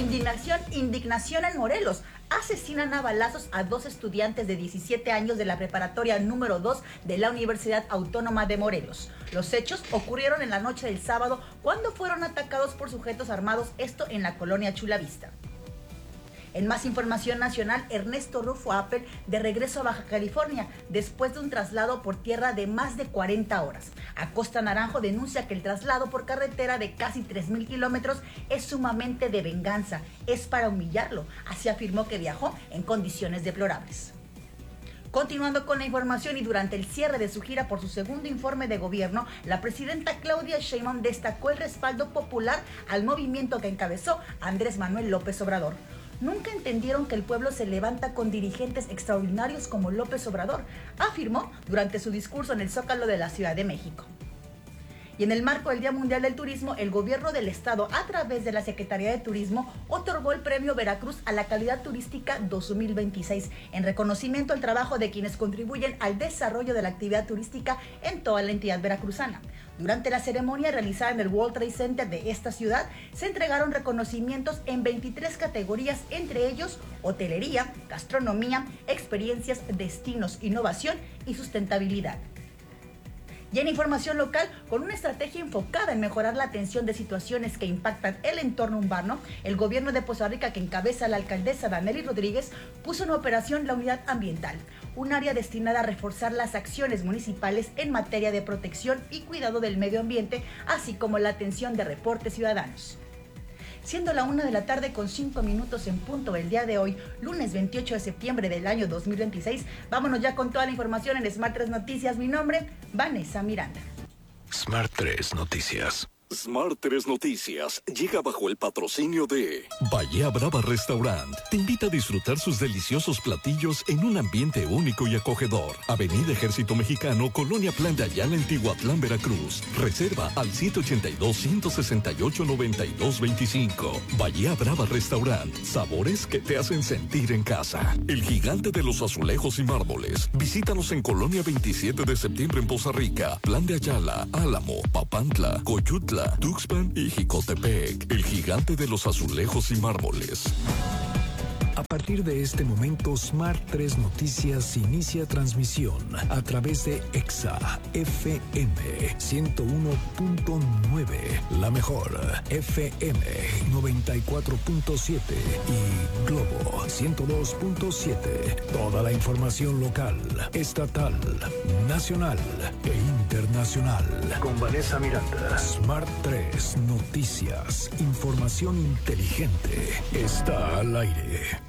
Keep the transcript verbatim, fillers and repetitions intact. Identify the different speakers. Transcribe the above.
Speaker 1: Indignación, indignación en Morelos. Asesinan a balazos a dos estudiantes de diecisiete años de la preparatoria número dos de la Universidad Autónoma de Morelos. Los hechos ocurrieron en la noche del sábado cuando fueron atacados por sujetos armados, esto en la colonia Chulavista. En más información nacional, Ernesto Rufo Appel de regreso a Baja California después de un traslado por tierra de más de cuarenta horas. Acosta Naranjo denuncia que el traslado por carretera de casi tres mil kilómetros es sumamente de venganza, es para humillarlo. Así afirmó que viajó en condiciones deplorables. Continuando con la información y durante el cierre de su gira por su segundo informe de gobierno, la presidenta Claudia Sheinbaum destacó el respaldo popular al movimiento que encabezó Andrés Manuel López Obrador. Nunca entendieron que el pueblo se levanta con dirigentes extraordinarios como López Obrador, afirmó durante su discurso en el Zócalo de la Ciudad de México. Y en el marco del Día Mundial del Turismo, el gobierno del estado, a través de la Secretaría de Turismo, otorgó el Premio Veracruz a la Calidad Turística dos mil veintiséis, en reconocimiento al trabajo de quienes contribuyen al desarrollo de la actividad turística en toda la entidad veracruzana. Durante la ceremonia realizada en el World Trade Center de esta ciudad, se entregaron reconocimientos en veintitrés categorías, entre ellos hotelería, gastronomía, experiencias, destinos, innovación y sustentabilidad. Y en información local, con una estrategia enfocada en mejorar la atención de situaciones que impactan el entorno urbano, el gobierno de Poza Rica, que encabeza la alcaldesa Danely Rodríguez, puso en operación la Unidad Ambiental, un área destinada a reforzar las acciones municipales en materia de protección y cuidado del medio ambiente, así como la atención de reportes ciudadanos. Siendo la una de la tarde con cinco minutos en punto el día de hoy, lunes veintiocho de septiembre del año dos mil veintiséis, vámonos ya con toda la información en Smart tres Noticias. Mi nombre, Vanessa Miranda.
Speaker 2: Smart tres Noticias.
Speaker 3: Smart tres Noticias llega bajo el patrocinio de
Speaker 2: Bahía Brava Restaurant. Te invita a disfrutar sus deliciosos platillos en un ambiente único y acogedor. Avenida Ejército Mexicano, Colonia Plan de Ayala, en Tihuatlán, Veracruz. Reserva al siete ocho dos, uno seis ocho, nueve dos dos cinco. Bahía Brava Restaurant. Sabores que te hacen sentir en casa. El gigante de los azulejos y mármoles. Visítanos en Colonia veintisiete de septiembre en Poza Rica, Plan de Ayala, Álamo, Papantla, Coyutla, Tuxpan y Jicotepec, el gigante de los azulejos y mármoles.
Speaker 4: A partir de este momento, Smart tres Noticias inicia transmisión a través de Exa F M ciento uno punto nueve, la mejor F M noventa y cuatro punto siete y Globo ciento dos punto siete. Toda la información local, estatal, nacional e internacional. Con Vanessa Miranda. Smart tres Noticias. Información inteligente. Está al aire.